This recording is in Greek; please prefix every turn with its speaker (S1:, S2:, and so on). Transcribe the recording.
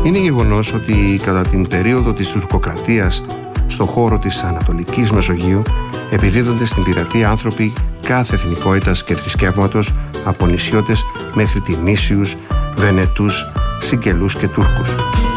S1: Είναι γεγονός ότι κατά την περίοδο της τουρκοκρατίας στο χώρο της Ανατολικής Μεσογείου επιδίδονται στην πειρατεία άνθρωποι κάθε εθνικότητας και θρησκεύματος, από νησιώτες μέχρι τινήσιους, Βενετούς, Σικελούς και Τούρκους.